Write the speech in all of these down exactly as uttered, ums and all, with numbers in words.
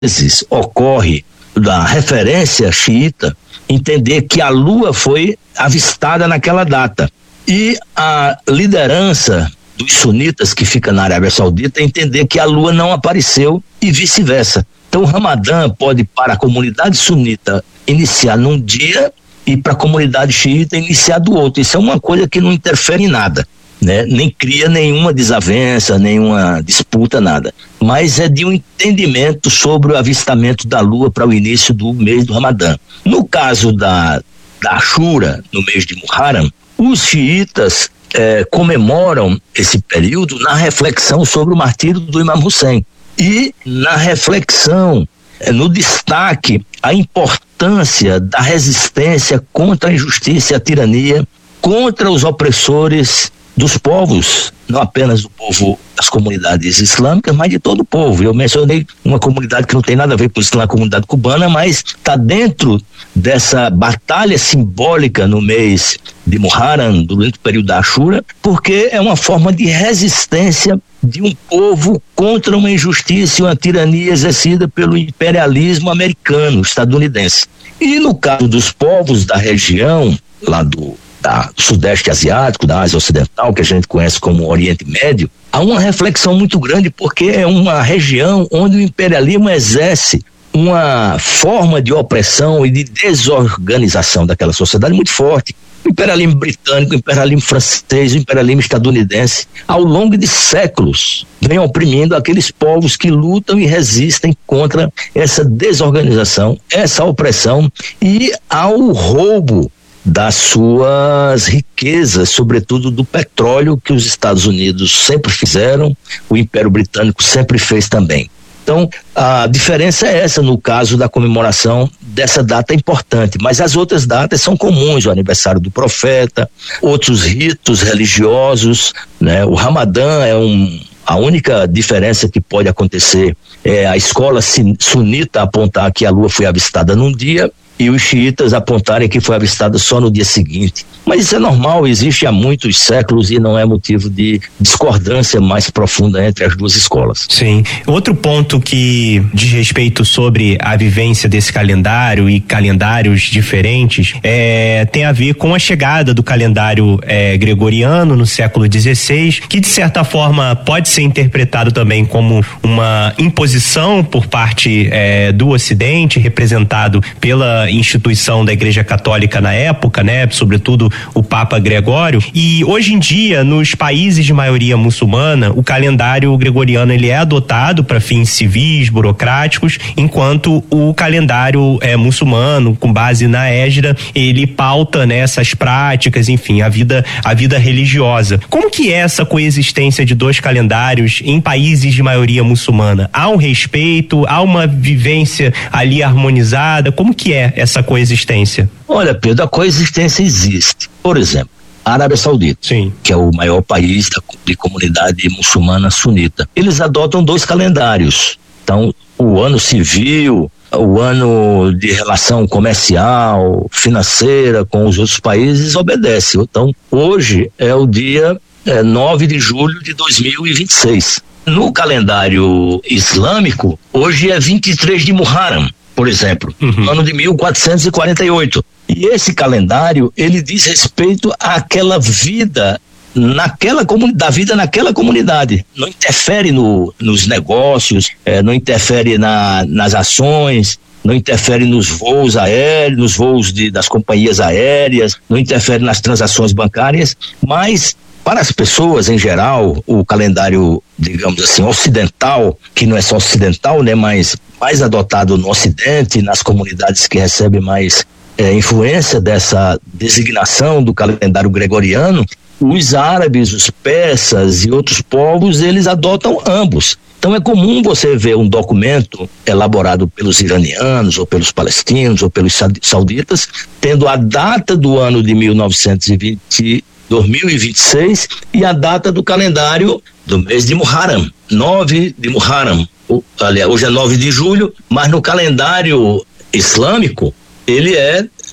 vezes ocorre da referência xiita entender que a lua foi avistada naquela data. E a liderança dos sunitas que fica na Arábia Saudita entender que a lua não apareceu e vice-versa. Então o Ramadã pode, para a comunidade sunita, iniciar num dia e para a comunidade xiita iniciar do outro. Isso é uma coisa que não interfere em nada, né? Nem cria nenhuma desavença, nenhuma disputa, nada. Mas é de um entendimento sobre o avistamento da lua para o início do mês do Ramadã. No caso da, da Ashura, no mês de Muharram, os xiitas eh, comemoram esse período na reflexão sobre o martírio do Imam Hussein e na reflexão, eh, no destaque, a importância da resistência contra a injustiça e a tirania, contra os opressores dos povos, não apenas do povo das comunidades islâmicas, mas de todo o povo. Eu mencionei uma comunidade que não tem nada a ver com isso, na comunidade cubana, mas está dentro dessa batalha simbólica no mês de Muharram, durante o período da Ashura, porque é uma forma de resistência de um povo contra uma injustiça e uma tirania exercida pelo imperialismo americano, estadunidense. E no caso dos povos da região, lá do da Sudeste Asiático, da Ásia Ocidental, que a gente conhece como Oriente Médio, há uma reflexão muito grande, porque é uma região onde o imperialismo exerce uma forma de opressão e de desorganização daquela sociedade muito forte. O imperialismo britânico, o imperialismo francês, o imperialismo estadunidense, ao longo de séculos, vem oprimindo aqueles povos que lutam e resistem contra essa desorganização, essa opressão e ao roubo das suas riquezas, sobretudo do petróleo, que os Estados Unidos sempre fizeram, o Império Britânico sempre fez também. Então, a diferença é essa no caso da comemoração dessa data importante, mas as outras datas são comuns, o aniversário do profeta, outros ritos religiosos, né? O Ramadã é um, a única diferença que pode acontecer é a escola sunita apontar que a lua foi avistada num dia e os xiitas apontarem que foi avistada só no dia seguinte. Mas isso é normal, existe há muitos séculos e não é motivo de discordância mais profunda entre as duas escolas. Sim. Outro ponto que diz respeito sobre a vivência desse calendário e calendários diferentes é, tem a ver com a chegada do calendário é, gregoriano no século dezesseis, que de certa forma pode ser interpretado também como uma imposição por parte é, do Ocidente, representado pela instituição da Igreja Católica na época, né, sobretudo o Papa Gregório. E hoje em dia, nos países de maioria muçulmana, o calendário gregoriano ele é adotado para fins civis, burocráticos, enquanto o calendário é, muçulmano, com base na Égida, ele pauta nessas, né, práticas, enfim, a vida, a vida religiosa. Como que é essa coexistência de dois calendários em países de maioria muçulmana? Há um respeito, há uma vivência ali harmonizada? Como que é essa coexistência? Olha, Pedro, a coexistência existe. Por exemplo, a Arábia Saudita, sim, que é o maior país da, de comunidade muçulmana sunita, eles adotam dois calendários. Então, o ano civil, o ano de relação comercial, financeira com os outros países obedece. Então, hoje é o dia é, nove de julho de dois mil e vinte e seis. No calendário islâmico, hoje é vinte e três de Muharram, por exemplo, uhum. ano de mil quatrocentos e quarenta e oito. E esse calendário, ele diz respeito àquela vida naquela comunidade, da vida naquela comunidade. Não interfere no, nos negócios, eh, não interfere na, nas ações, não interfere nos voos aéreos, nos voos de, das companhias aéreas, não interfere nas transações bancárias, mas para as pessoas em geral, o calendário, digamos assim, ocidental, que não é só ocidental, né, mas mais adotado no Ocidente, nas comunidades que recebem mais é, influência dessa designação do calendário gregoriano, os árabes, os persas e outros povos, eles adotam ambos. Então é comum você ver um documento elaborado pelos iranianos, ou pelos palestinos, ou pelos sauditas, tendo a data do ano de mil novecentos e vinte, dois mil e vinte e seis e a data do calendário do mês de Muharram, nove de Muharram. Aliás, hoje é nove de julho, mas no calendário islâmico ele é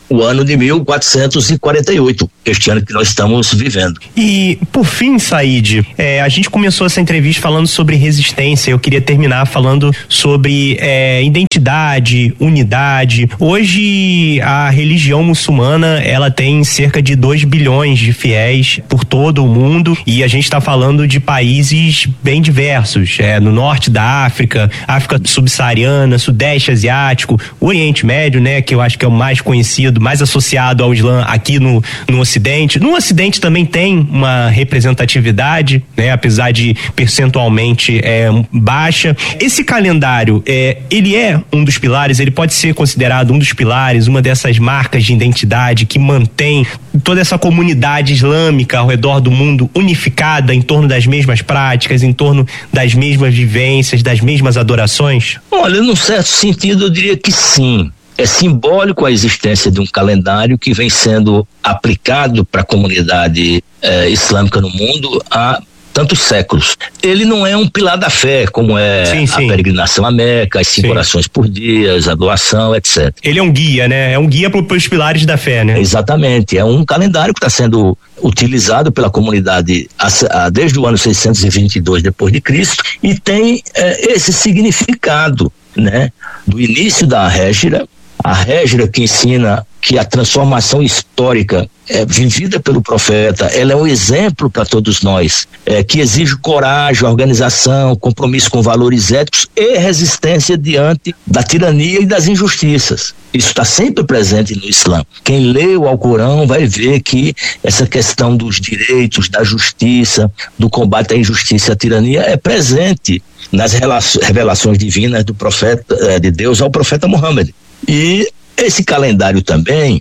o ano de mil quatrocentos e quarenta e oito, este ano que nós estamos vivendo. E, por fim, Said, é, a gente começou essa entrevista falando sobre resistência. Eu queria terminar falando sobre é, identidade, unidade. Hoje, a religião muçulmana, ela tem cerca de dois bilhões de fiéis por todo o mundo, e a gente está falando de países bem diversos, é, no norte da África, África subsaariana, Sudeste Asiático, Oriente Médio, né, que eu acho que é o mais conhecido, mais associado ao Islã aqui no, no Ocidente. No Ocidente também tem uma representatividade, né, apesar de percentualmente é, baixa. Esse calendário, é, ele é um dos pilares, ele pode ser considerado um dos pilares, uma dessas marcas de identidade que mantém toda essa comunidade islâmica ao redor do mundo unificada em torno das mesmas práticas, em torno das mesmas vivências, das mesmas adorações? Olha, num certo sentido eu diria que sim. É simbólico a existência de um calendário que vem sendo aplicado para a comunidade eh, islâmica no mundo há tantos séculos. Ele não é um pilar da fé, como é sim, sim. a peregrinação à Meca, as cinco sim. orações por dia, a doação, etcétera. Ele é um guia, né? É um guia para os pilares da fé, né? Exatamente. É um calendário que está sendo utilizado pela comunidade a, a, desde o ano seiscentos e vinte e dois depois de Cristo, e tem eh, esse significado, né? Do início da Hégira, a Hégira que ensina que a transformação histórica é vivida pelo profeta, ela é um exemplo para todos nós, é, que exige coragem, organização, compromisso com valores éticos e resistência diante da tirania e das injustiças. Isso está sempre presente no Islã. Quem lê o Alcorão vai ver que essa questão dos direitos, da justiça, do combate à injustiça e à tirania é presente nas revelações divinas do profeta, de Deus ao profeta Muhammad. E esse calendário também,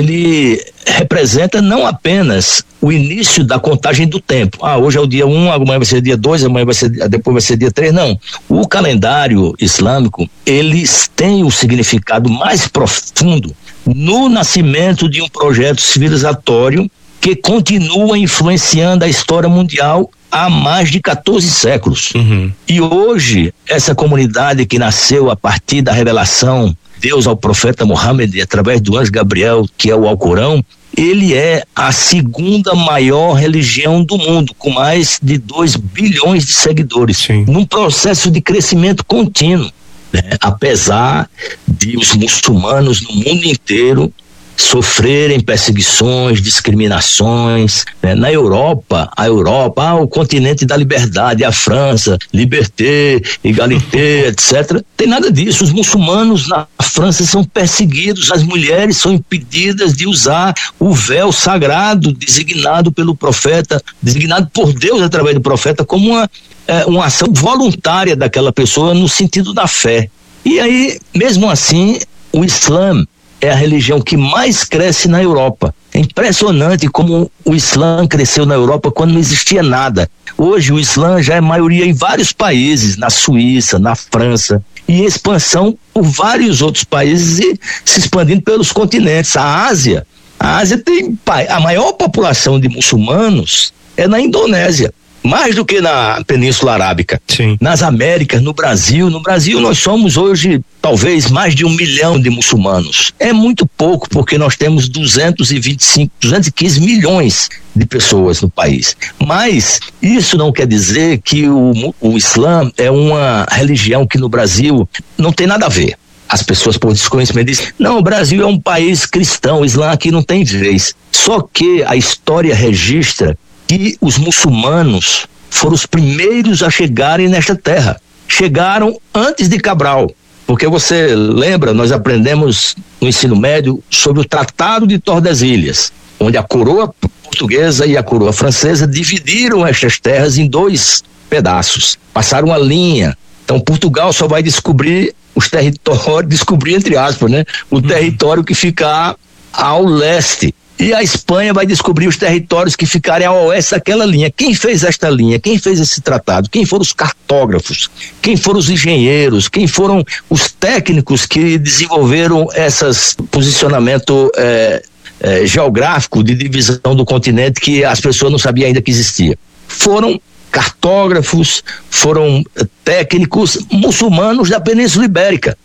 ele representa não apenas o início da contagem do tempo. Ah, hoje é o dia um, amanhã vai ser dia dois, amanhã vai ser, depois vai ser dia três. Não. O calendário islâmico, eles têm o significado mais profundo no nascimento de um projeto civilizatório que continua influenciando a história mundial há mais de quatorze séculos. Uhum. E hoje, essa comunidade que nasceu a partir da revelação Deus ao profeta Muhammad, através do anjo Gabriel, que é o Alcorão, ele é a segunda maior religião do mundo, com mais de dois bilhões de seguidores, sim. num processo de crescimento contínuo, né? Apesar de os muçulmanos no mundo inteiro sofrerem perseguições, discriminações, né? Na Europa, a Europa, ah, o continente da liberdade, a França, liberté, égalité, etcétera. Tem nada disso. Os muçulmanos na França são perseguidos, as mulheres são impedidas de usar o véu sagrado designado pelo profeta, designado por Deus através do profeta, como uma, é, uma ação voluntária daquela pessoa no sentido da fé. E aí, mesmo assim, o Islã é a religião que mais cresce na Europa. É impressionante como o Islã cresceu na Europa quando não existia nada. Hoje o Islã já é maioria em vários países, na Suíça, na França, e expansão por vários outros países e se expandindo pelos continentes. A Ásia, a Ásia tem a maior população de muçulmanos é na Indonésia. Mais do que na Península Arábica. Sim. Nas Américas, no Brasil. No Brasil nós somos hoje talvez mais de um milhão de muçulmanos. É muito pouco, porque nós temos duzentos e vinte e cinco, duzentos e quinze milhões de pessoas no país. Mas isso não quer dizer que o, o Islã é uma religião que no Brasil não tem nada a ver. As pessoas por desconhecimento dizem, não, o Brasil é um país cristão, o Islã aqui não tem vez. Só que a história registra que os muçulmanos foram os primeiros a chegarem nesta terra. Chegaram antes de Cabral, porque você lembra, nós aprendemos no ensino médio sobre o Tratado de Tordesilhas, onde a coroa portuguesa e a coroa francesa dividiram estas terras em dois pedaços, passaram a linha. Então Portugal só vai descobrir os territórios, descobrir entre aspas, né? O uhum. território que fica ao leste. E a Espanha vai descobrir os territórios que ficarem ao oeste daquela linha. Quem fez esta linha? Quem fez esse tratado? Quem foram os cartógrafos? Quem foram os engenheiros? Quem foram os técnicos que desenvolveram esse posicionamento é, é, geográfico de divisão do continente que as pessoas não sabiam ainda que existia? Foram cartógrafos, foram técnicos muçulmanos da Península Ibérica.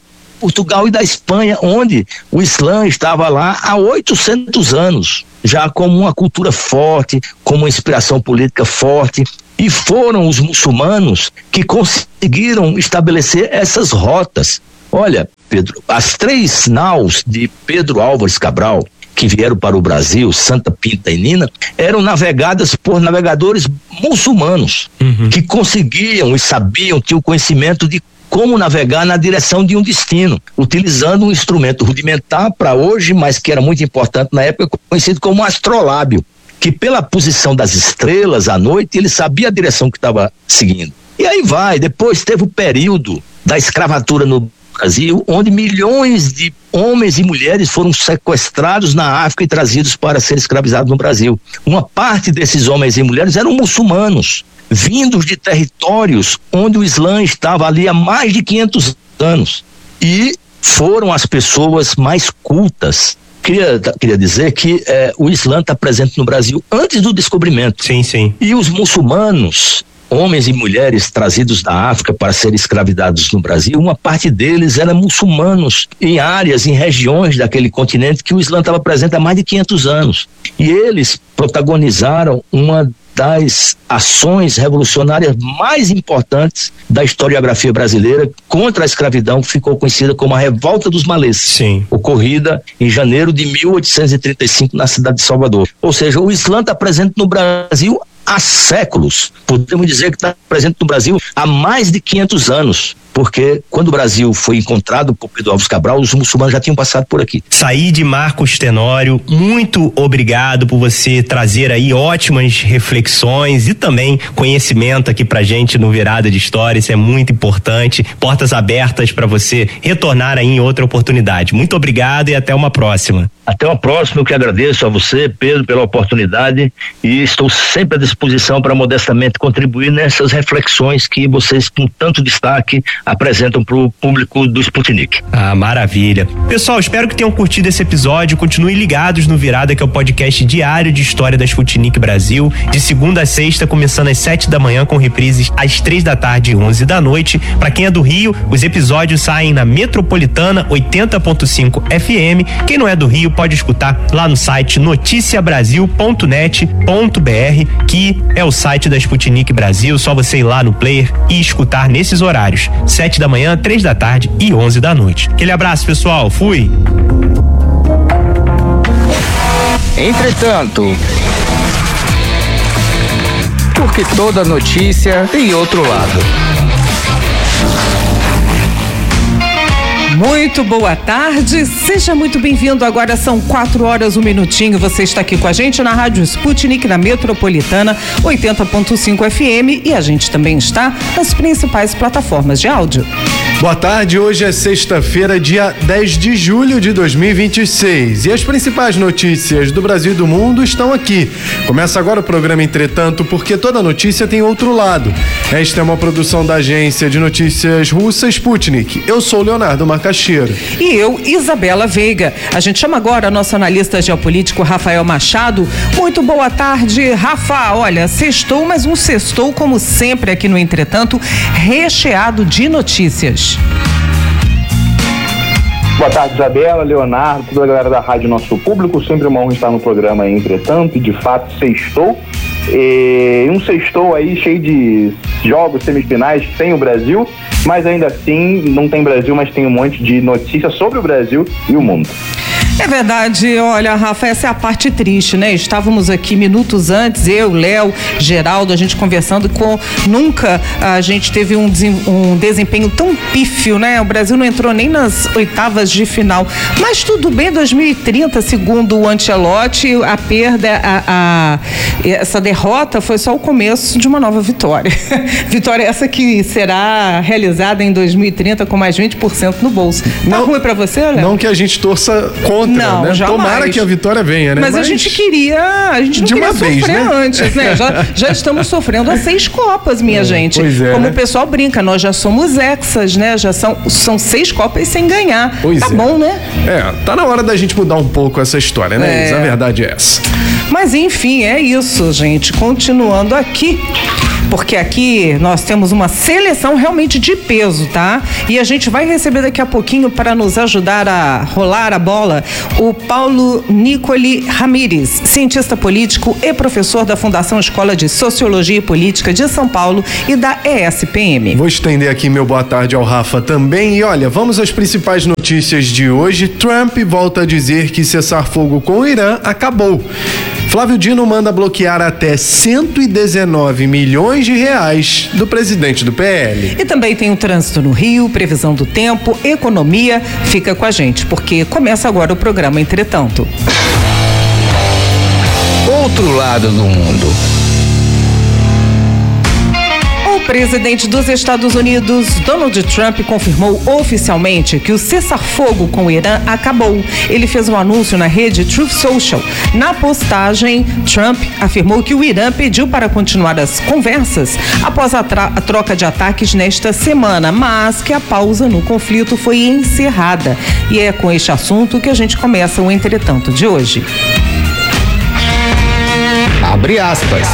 Portugal e da Espanha, onde o Islã estava lá há oitocentos anos, já como uma cultura forte, como uma inspiração política forte. E foram os muçulmanos que conseguiram estabelecer essas rotas. Olha, Pedro, as três naus de Pedro Álvares Cabral, que vieram para o Brasil, Santa Pinta e Nina, eram navegadas por navegadores muçulmanos, uhum. que conseguiam e sabiam, tinham conhecimento de como navegar na direção de um destino, utilizando um instrumento rudimentar para hoje, mas que era muito importante na época, conhecido como astrolábio, que pela posição das estrelas à noite, ele sabia a direção que estava seguindo. E aí vai, depois teve o período da escravatura no Brasil, onde milhões de homens e mulheres foram sequestrados na África e trazidos para ser escravizados no Brasil. Uma parte desses homens e mulheres eram muçulmanos, vindos de territórios onde o Islã estava ali há mais de quinhentos anos. E foram as pessoas mais cultas. Queria, queria dizer que eh, o Islã está presente no Brasil antes do descobrimento. Sim, sim. E os muçulmanos, homens e mulheres trazidos da África para serem escravizados no Brasil, uma parte deles eram muçulmanos em áreas, em regiões daquele continente que o Islã estava presente há mais de quinhentos anos. E eles protagonizaram uma das ações revolucionárias mais importantes da historiografia brasileira contra a escravidão, que ficou conhecida como a Revolta dos Malês, Sim. ocorrida em janeiro de mil oitocentos e trinta e cinco na cidade de Salvador. Ou seja, o Islã está presente no Brasil há séculos. Podemos dizer que está presente no Brasil há mais de quinhentos anos. Porque quando o Brasil foi encontrado por Pedro Álvares Cabral, os muçulmanos já tinham passado por aqui. Saíde Marcos Tenório, muito obrigado por você trazer aí ótimas reflexões e também conhecimento aqui pra gente no Virada de História, isso é muito importante. Portas abertas para você retornar aí em outra oportunidade. Muito obrigado e até uma próxima. Até uma próxima, eu que agradeço a você, Pedro, pela oportunidade, e estou sempre à disposição para modestamente contribuir nessas reflexões que vocês, com tanto destaque, apresentam para o público do Sputnik. Ah, maravilha. Pessoal, espero que tenham curtido esse episódio. Continuem ligados no Virada, que é o podcast diário de história da Sputnik Brasil, de segunda a sexta, começando às sete da manhã, com reprises às três da tarde e onze da noite. Para quem é do Rio, os episódios saem na Metropolitana oitenta ponto cinco F M. Quem não é do Rio pode escutar lá no site noticia brasil ponto net ponto b r, que é o site da Sputnik Brasil. Só você ir lá no player e escutar nesses horários: sete da manhã, três da tarde e onze da noite. Aquele abraço, pessoal. Fui. Entretanto, porque toda notícia tem outro lado. Muito boa tarde, seja muito bem-vindo. Agora são quatro horas, um minutinho. Você está aqui com a gente na Rádio Sputnik, na Metropolitana oitenta ponto cinco F M, e a gente também está nas principais plataformas de áudio. Boa tarde, hoje é sexta-feira, dia dez de julho de dois mil e vinte e seis, e as principais notícias do Brasil e do mundo estão aqui. Começa agora o programa Entretanto, porque toda notícia tem outro lado. Esta é uma produção da agência de notícias russa Sputnik. Eu sou Leonardo Macaxeiro. E eu, Isabela Veiga. A gente chama agora nosso analista geopolítico Rafael Machado. Muito boa tarde, Rafa. Olha, sextou, mas um sextou, como sempre aqui no Entretanto, recheado de notícias. Boa tarde, Isabela, Leonardo, toda a galera da rádio, nosso público. Sempre uma honra estar no programa Entretanto, e de fato sextou. E um sextou aí cheio de jogos semifinais sem o Brasil, mas ainda assim não tem Brasil, mas tem um monte de notícias sobre o Brasil e o mundo. É verdade, olha, Rafa, essa é a parte triste, né? Estávamos aqui minutos antes, eu, Léo, Geraldo, a gente conversando com... Nunca a gente teve um, um desempenho tão pífio, né? O Brasil não entrou nem nas oitavas de final. Mas tudo bem, dois mil e trinta, segundo o Ancelotti, a perda, a, a, essa derrota foi só o começo de uma nova vitória. Vitória essa que será realizada em dois mil e trinta com mais vinte por cento no bolso. Tá não, ruim pra você, Léo? Não que a gente torça contra. Não, né? jamais. Tomara que a vitória venha, né? Mas, Mas a gente queria, a gente não de queria uma vez, sofrer né? antes, né? Já, já estamos sofrendo há seis Copas, minha é, gente. Pois é, Como né? o pessoal brinca, nós já somos hexas, né? Já são, são seis Copas sem ganhar. Pois tá é. bom, né? É, tá na hora da gente mudar um pouco essa história, né? É. A verdade é essa. Mas enfim, é isso, gente. Continuando aqui. porque aqui nós temos uma seleção realmente de peso, tá? E a gente vai receber daqui a pouquinho para nos ajudar a rolar a bola o Paulo Nicoli Ramírez, cientista político e professor da Fundação Escola de Sociologia e Política de São Paulo e da E S P M. Vou estender aqui meu boa tarde ao Rafa também. E olha, vamos às principais notícias de hoje. Trump volta a dizer que cessar fogo com o Irã acabou. Flávio Dino manda bloquear até cento e dezenove milhões de reais do presidente do P L. E também tem o trânsito no Rio, previsão do tempo, economia. Fica com a gente, porque começa agora o programa Entretanto. Outro lado do mundo. O presidente dos Estados Unidos, Donald Trump, confirmou oficialmente que o cessar-fogo com o Irã acabou. Ele fez um anúncio na rede Truth Social. Na postagem, Trump afirmou que o Irã pediu para continuar as conversas após a, tra- a troca de ataques nesta semana, mas que a pausa no conflito foi encerrada. E é com este assunto que a gente começa o Entretanto de hoje. Abre aspas.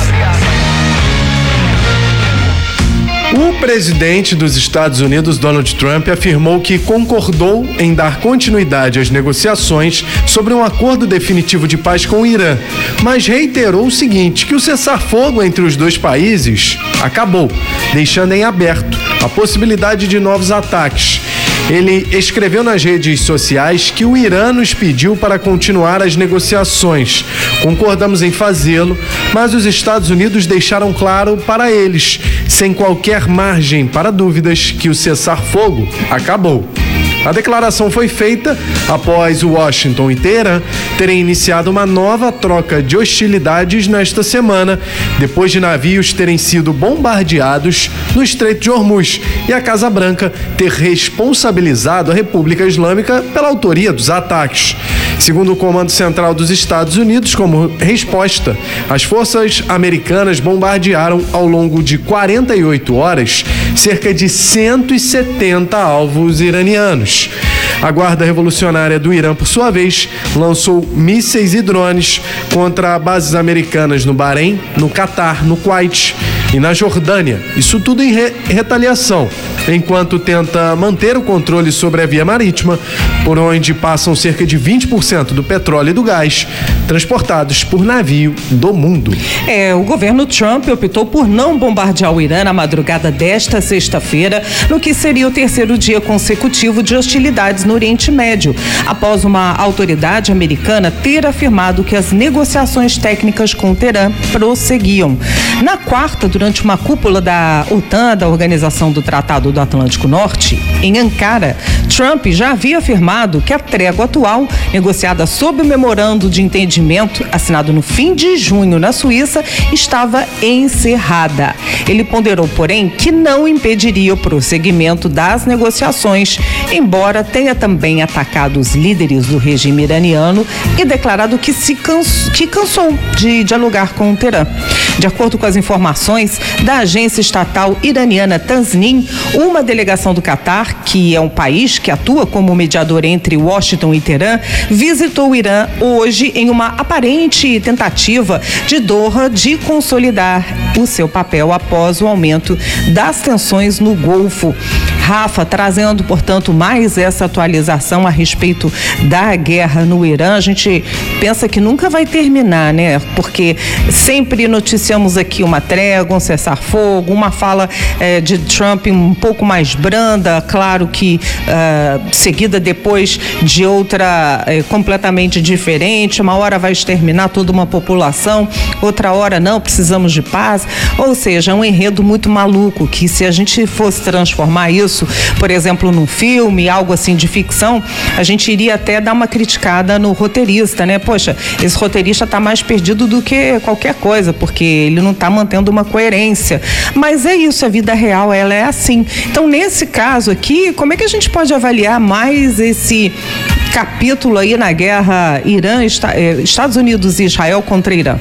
O presidente dos Estados Unidos, Donald Trump, afirmou que concordou em dar continuidade às negociações sobre um acordo definitivo de paz com o Irã, mas reiterou o seguinte, que o cessar-fogo entre os dois países acabou, deixando em aberto a possibilidade de novos ataques. Ele escreveu nas redes sociais que o Irã nos pediu para continuar as negociações. Concordamos em fazê-lo, mas os Estados Unidos deixaram claro para eles, sem qualquer margem para dúvidas, que o cessar-fogo acabou. A declaração foi feita após Washington e Teherã terem iniciado uma nova troca de hostilidades nesta semana, depois de navios terem sido bombardeados no Estreito de Hormuz e a Casa Branca ter responsabilizado a República Islâmica pela autoria dos ataques. Segundo o Comando Central dos Estados Unidos, como resposta, as forças americanas bombardearam ao longo de quarenta e oito horas cerca de cento e setenta alvos iranianos. A Guarda Revolucionária do Irã, por sua vez, lançou mísseis e drones contra bases americanas no Bahrein, no Catar, no Kuwait e na Jordânia. Isso tudo em re- retaliação, enquanto tenta manter o controle sobre a via marítima, por onde passam cerca de vinte por cento do petróleo e do gás transportados por navio do mundo. É, o governo Trump optou por não bombardear o Irã na madrugada desta sexta-feira, no que seria o terceiro dia consecutivo de hostilidades no Oriente Médio, após uma autoridade americana ter afirmado que as negociações técnicas com o Teherã prosseguiam. Na quarta, durante uma cúpula da OTAN, da Organização do Tratado do Atlântico Norte, em Ankara, Trump já havia afirmado que a trégua atual, negociada sob o memorando de entendimento assinado no fim de junho na Suíça, estava encerrada. Ele ponderou, porém, que não impediria o prosseguimento das negociações, embora tenha também atacado os líderes do regime iraniano e declarado que se canso, que cansou de dialogar com o Teherã. De acordo com as informações da agência estatal iraniana Tasnim, uma delegação do Catar, que é um país que atua como mediador entre Washington e Teherã, visitou o Irã hoje em uma aparente tentativa de Doha de consolidar o seu papel após o aumento das tensões no Golfo. Rafa, trazendo, portanto, mais essa atualização a respeito da guerra no Irã, a gente pensa que nunca vai terminar, né? Porque sempre noticiamos aqui uma trégua, um cessar-fogo, uma fala eh, de Trump um pouco mais branda, claro que uh, seguida depois de outra eh, completamente diferente. Uma hora vai exterminar toda uma população, outra hora não, precisamos de paz. Ou seja, um enredo muito maluco que, se a gente fosse transformar isso, por exemplo, num filme, algo assim de ficção, a gente iria até dar uma criticada no roteirista, né? Poxa, esse roteirista está mais perdido do que qualquer coisa, porque ele não está mantendo uma coerência. Mas é isso, a vida real, ela é assim. Então, nesse caso aqui, como é que a gente pode avaliar mais esse capítulo aí na guerra Irã, Estados Unidos e Israel contra Irã?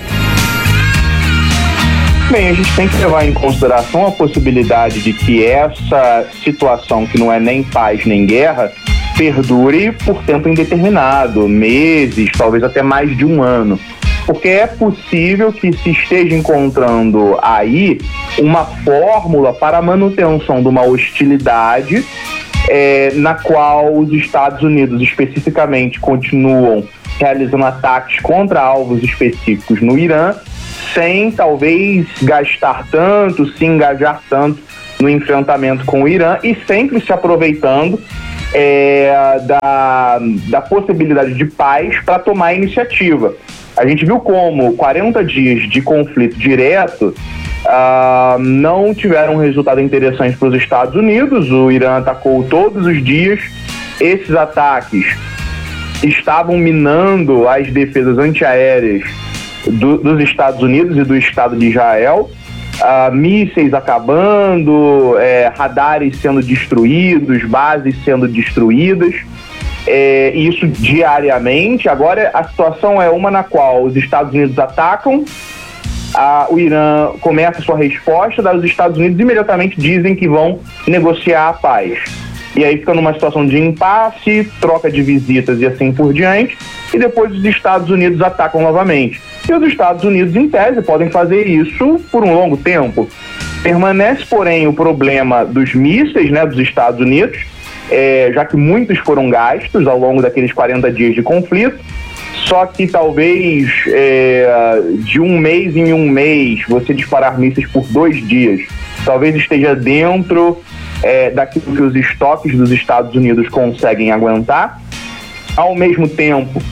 Bem, a gente tem que levar em consideração a possibilidade de que essa situação, que não é nem paz nem guerra, perdure por tempo indeterminado, meses, talvez até mais de um ano. porque é possível que se esteja encontrando aí uma fórmula para a manutenção de uma hostilidade é, na qual os Estados Unidos especificamente continuam realizando ataques contra alvos específicos no Irã, sem talvez gastar tanto, se engajar tanto no enfrentamento com o Irã e sempre se aproveitando é, da, da possibilidade de paz para tomar a iniciativa. A gente viu como quarenta dias de conflito direto uh, não tiveram um resultado interessante para os Estados Unidos. O Irã atacou todos os dias. Esses ataques estavam minando as defesas antiaéreas do, dos Estados Unidos e do Estado de Israel. Uh, mísseis acabando, é, radares sendo destruídos, bases sendo destruídas, é, isso diariamente. Agora a situação é uma na qual os Estados Unidos atacam, a, o Irã começa a sua resposta, daí os Estados Unidos imediatamente dizem que vão negociar a paz. E aí fica numa situação de impasse, troca de visitas e assim por diante, e depois os Estados Unidos atacam novamente. E os Estados Unidos, em tese, podem fazer isso por um longo tempo. Permanece, porém, o problema dos mísseis, né, dos Estados Unidos, é, já que muitos foram gastos ao longo daqueles quarenta dias de conflito, só que talvez é, de um mês em um mês você disparar mísseis por dois dias, talvez esteja dentro é, daquilo que os estoques dos Estados Unidos conseguem aguentar. Ao mesmo tempo,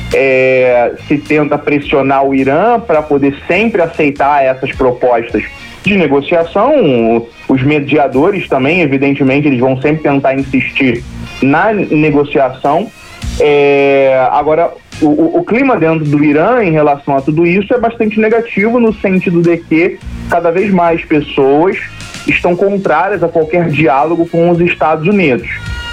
É, se tenta pressionar o Irã para poder sempre aceitar essas propostas de negociação. Os mediadores também, evidentemente, eles vão sempre tentar insistir na negociação. É, agora, o, o clima dentro do Irã em relação a tudo isso é bastante negativo, no sentido de que cada vez mais pessoas estão contrárias a qualquer diálogo com os Estados Unidos.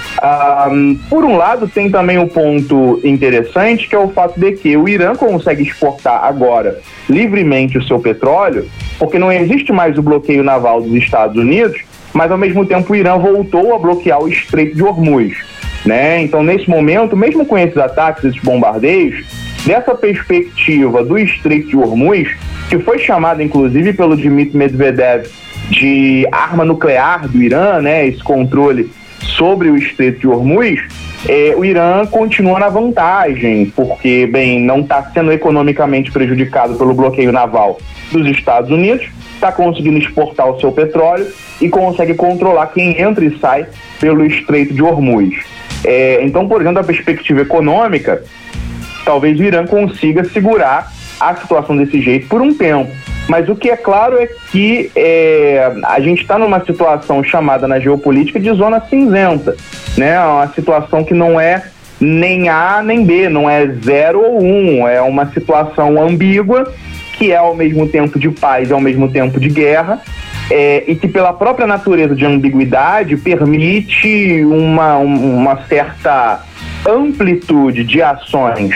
Um, por um lado, tem também um ponto interessante, que é o fato de que o Irã consegue exportar agora livremente o seu petróleo, porque não existe mais o bloqueio naval dos Estados Unidos, mas ao mesmo tempo o Irã voltou a bloquear o Estreito de Hormuz, né? Então, nesse momento, mesmo com esses ataques, esses bombardeios, dessa perspectiva do Estreito de Hormuz, que foi chamado inclusive pelo Dmitry Medvedev de arma nuclear do Irã, né? Esse controle sobre o Estreito de Hormuz, eh, o Irã continua na vantagem, porque, bem, não está sendo economicamente prejudicado pelo bloqueio naval dos Estados Unidos, está conseguindo exportar o seu petróleo e consegue controlar quem entra e sai pelo Estreito de Hormuz. Eh, então, por exemplo, da perspectiva econômica, talvez o Irã consiga segurar a situação desse jeito por um tempo. Mas o que é claro é que é, a gente está numa situação chamada na geopolítica de zona cinzenta, né? Uma situação que não é nem A nem B, não é zero ou um, é uma situação ambígua, que é ao mesmo tempo de paz e ao mesmo tempo de guerra, é, e que pela própria natureza de ambiguidade permite uma, uma certa amplitude de ações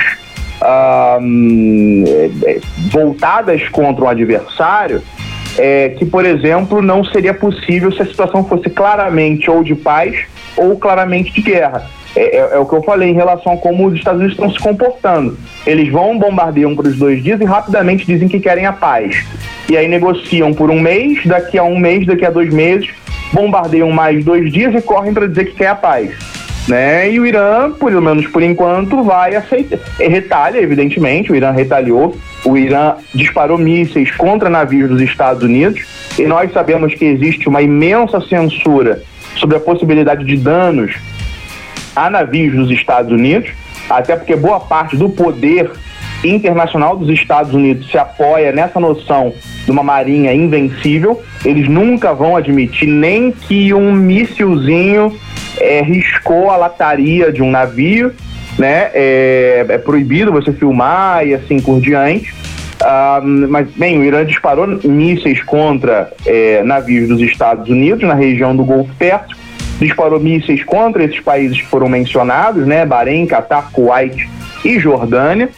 Um, voltadas contra um adversário, é, que, por exemplo, não seria possível se a situação fosse claramente ou de paz ou claramente de guerra. É, é, é o que eu falei em relação a como os Estados Unidos estão se comportando. Eles vão, bombardeiam por os dois dias e rapidamente dizem que querem a paz. E aí negociam por um mês, daqui a um mês, daqui a dois meses, bombardeiam mais dois dias e correm para dizer que quer a paz. Né? E o Irã, pelo menos por enquanto, vai aceitar. Retalha, evidentemente, o Irã retaliou. O Irã disparou mísseis contra navios dos Estados Unidos, e nós sabemos que existe uma imensa censura sobre a possibilidade de danos a navios dos Estados Unidos, até porque boa parte do poder internacional dos Estados Unidos se apoia nessa noção de uma marinha invencível. Eles nunca vão admitir nem que um míssilzinho É, riscou a lataria de um navio, né? É, é proibido você filmar e assim por diante. Ah, mas, bem, o Irã disparou mísseis contra é, navios dos Estados Unidos na região do Golfo Pérsico, disparou mísseis contra esses países que foram mencionados, né? Bahrein, Catar, Kuwait e Jordânia.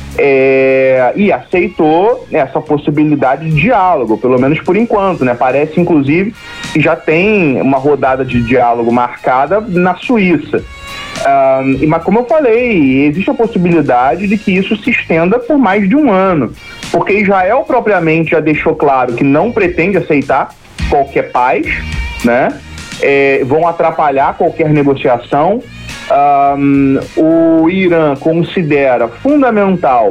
É, e aceitou essa possibilidade de diálogo, pelo menos por enquanto, né? Parece, inclusive, que já tem uma rodada de diálogo marcada na Suíça. Uh, mas como eu falei, existe a possibilidade de que isso se estenda por mais de um ano, porque Israel propriamente já deixou claro que não pretende aceitar qualquer paz, né? É, vão atrapalhar qualquer negociação. Um, o Irã considera fundamental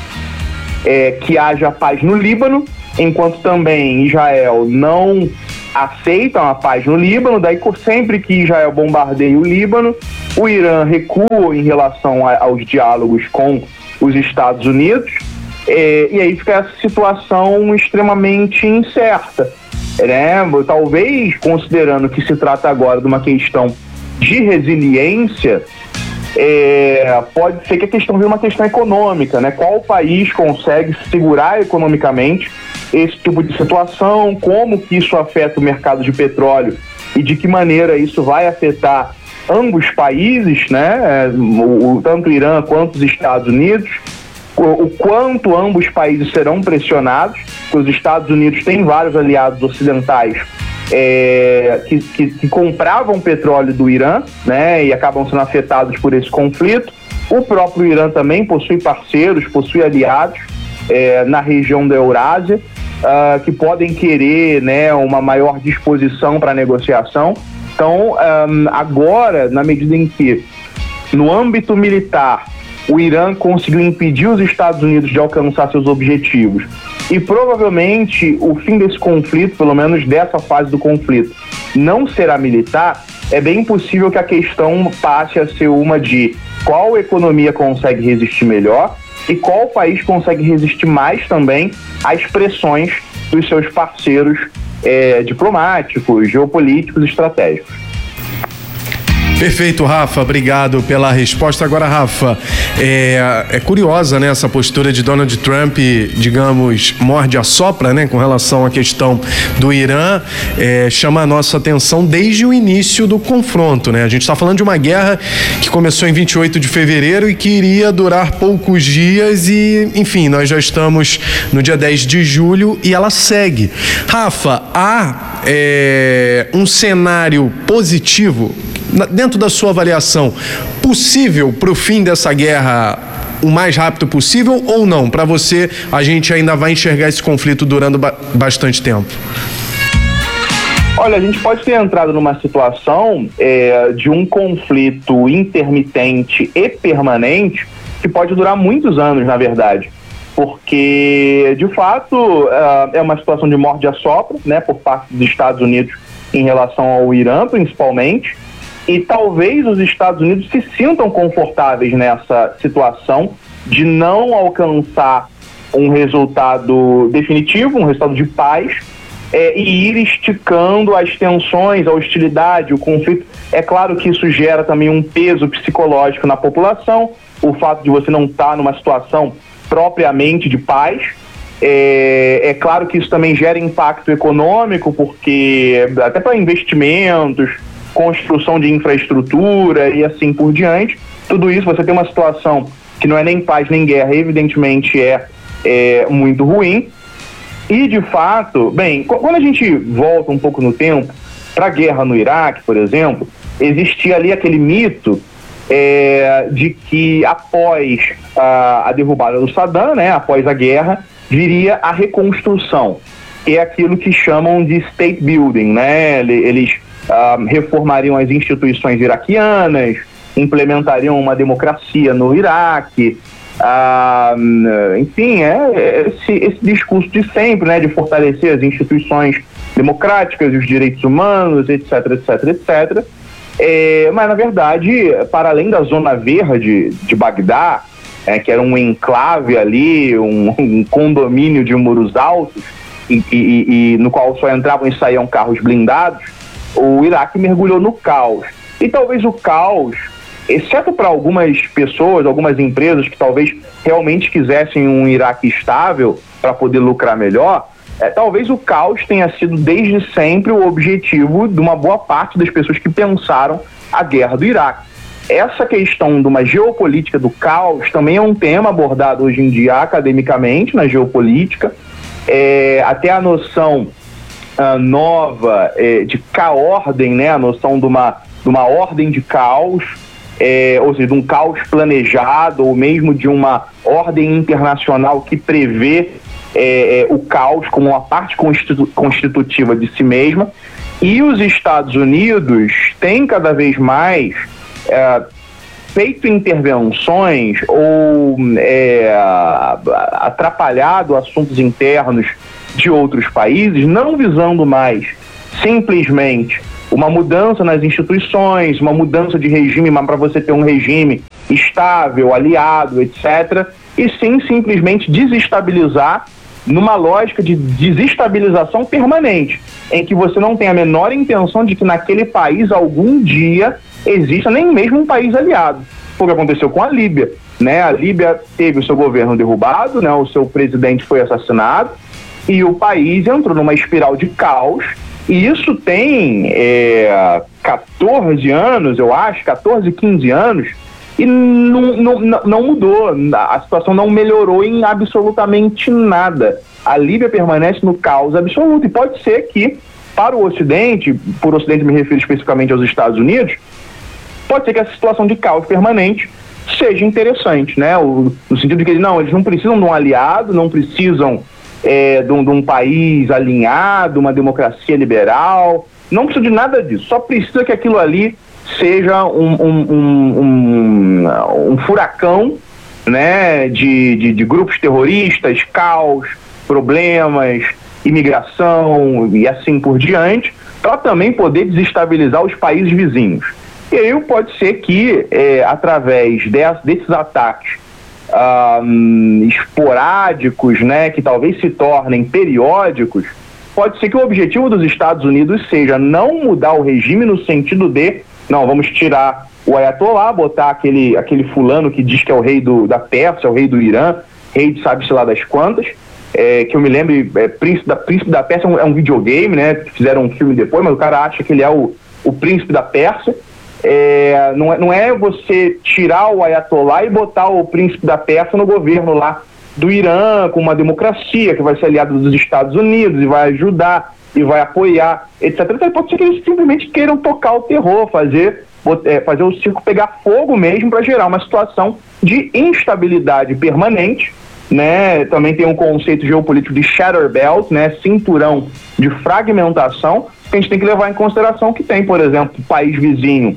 é, que haja paz no Líbano, enquanto também Israel não aceita uma paz no Líbano. Daí, sempre que Israel bombardeia o Líbano, o Irã recua em relação a, aos diálogos com os Estados Unidos, é, e aí fica essa situação extremamente incerta, né? Talvez, considerando que se trata agora de uma questão de resiliência, é, pode ser que a questão venha uma questão econômica, né? Qual país consegue segurar economicamente esse tipo de situação, como que isso afeta o mercado de petróleo e de que maneira isso vai afetar ambos países, né? O, o, tanto o Irã quanto os Estados Unidos, o, o quanto ambos países serão pressionados, porque os Estados Unidos têm vários aliados ocidentais é, que, que, que compravam petróleo do Irã, né? E acabam sendo afetados por esse conflito. O próprio Irã também possui parceiros, possui aliados é, na região da Eurásia, uh, que podem querer, né, uma maior disposição para negociação. Então, um, agora, na medida em que, no âmbito militar, o Irã conseguiu impedir os Estados Unidos de alcançar seus objetivos, e provavelmente o fim desse conflito, pelo menos dessa fase do conflito, não será militar, é bem possível que a questão passe a ser uma de qual economia consegue resistir melhor e qual país consegue resistir mais também às pressões dos seus parceiros É, diplomáticos, geopolíticos, estratégicos. Perfeito, Rafa, obrigado pela resposta. Agora, Rafa, é, é curiosa, né, essa postura de Donald Trump, digamos, morde-a-sopra, né, com relação à questão do Irã, é, chama a nossa atenção desde o início do confronto, né? A gente está falando de uma guerra que começou em vinte e oito de fevereiro e que iria durar poucos dias e, enfim, nós já estamos no dia dez de julho e ela segue. Rafa, há é, um cenário positivo dentro da sua avaliação, possível para o fim dessa guerra o mais rápido possível ou não? Para você, a gente ainda vai enxergar esse conflito durando ba- bastante tempo? Olha, a gente pode ter entrado numa situação é, de um conflito intermitente e permanente que pode durar muitos anos, na verdade. Porque, de fato, é uma situação de morde-a-sopra, né, por parte dos Estados Unidos em relação ao Irã, principalmente. E talvez os Estados Unidos se sintam confortáveis nessa situação de não alcançar um resultado definitivo, um resultado de paz, é, e ir esticando as tensões, a hostilidade, o conflito. É claro que isso gera também um peso psicológico na população, o fato de você não estar numa situação propriamente de paz. É, é claro que isso também gera impacto econômico, porque até para investimentos, construção de infraestrutura e assim por diante, tudo isso, você tem uma situação que não é nem paz nem guerra, evidentemente é, é muito ruim. E de fato, bem, quando a gente volta um pouco no tempo para a guerra no Iraque, por exemplo, existia ali aquele mito é, de que após a, a derrubada do Saddam, né, após a guerra, viria a reconstrução, que é aquilo que chamam de state building, né? Eles Uh, reformariam as instituições iraquianas, implementariam uma democracia no Iraque, uh, enfim, é esse, esse discurso de sempre, né, de fortalecer as instituições democráticas, os direitos humanos, etc, etc, etcétera. É, mas, na verdade, para além da zona verde de Bagdá, é, que era um enclave ali, um, um condomínio de muros altos, e, e, e no qual só entravam e saíam carros blindados, o Iraque mergulhou no caos. E talvez o caos, exceto para algumas pessoas, algumas empresas que talvez realmente quisessem um Iraque estável para poder lucrar melhor, é, talvez o caos tenha sido desde sempre o objetivo de uma boa parte das pessoas que pensaram a guerra do Iraque. Essa questão de uma geopolítica do caos também é um tema abordado hoje em dia academicamente na geopolítica. É, até a noção Uh, nova, eh, de caordem, né? A noção de uma, de uma ordem de caos, é, ou seja, de um caos planejado, ou mesmo de uma ordem internacional que prevê é, é, o caos como uma parte constitu- constitutiva de si mesma. E os Estados Unidos têm cada vez mais é, feito intervenções ou é, atrapalhado assuntos internos de outros países, não visando mais simplesmente uma mudança nas instituições, uma mudança de regime, mas para você ter um regime estável, aliado, etcétera, e sim simplesmente desestabilizar numa lógica de desestabilização permanente, em que você não tem a menor intenção de que naquele país algum dia exista nem mesmo um país aliado. Foi o que aconteceu com a Líbia, né? A Líbia teve o seu governo derrubado, né? O seu presidente foi assassinado e o país entrou numa espiral de caos. E isso tem é, quatorze anos, eu acho, quatorze, quinze anos, e não, não, não mudou, a situação não melhorou em absolutamente nada. A Líbia permanece no caos absoluto, e pode ser que, para o Ocidente, por Ocidente me refiro especificamente aos Estados Unidos, pode ser que essa situação de caos permanente seja interessante, né? O, no sentido de que não, eles não precisam de um aliado, não precisam É, de, um, de um país alinhado, uma democracia liberal, não precisa de nada disso, só precisa que aquilo ali seja um, um, um, um, um furacão, né, de, de, de grupos terroristas, caos, problemas, imigração e assim por diante, para também poder desestabilizar os países vizinhos. E aí pode ser que, é, através de, desses ataques Um, esporádicos, né, que talvez se tornem periódicos, pode ser que o objetivo dos Estados Unidos seja não mudar o regime no sentido de, não, vamos tirar o Ayatollah, botar aquele, aquele fulano que diz que é o rei do, da Pérsia, o rei do Irã, rei de sabe-se lá das quantas, é, que eu me lembro, é, Príncipe da, Príncipe da Pérsia é um, é um videogame, né, fizeram um filme depois, mas o cara acha que ele é o, o Príncipe da Pérsia. É, não, é, não é você tirar o Ayatollah e botar o príncipe da Pérsia no governo lá do Irã, com uma democracia que vai ser aliado dos Estados Unidos e vai ajudar e vai apoiar, etcétera. Então, pode ser que eles simplesmente queiram tocar o terror, fazer, é, fazer o circo pegar fogo mesmo para gerar uma situação de instabilidade permanente, né? Também tem um conceito geopolítico de shadow belt, né? Cinturão de fragmentação, que a gente tem que levar em consideração que tem, por exemplo, o país vizinho,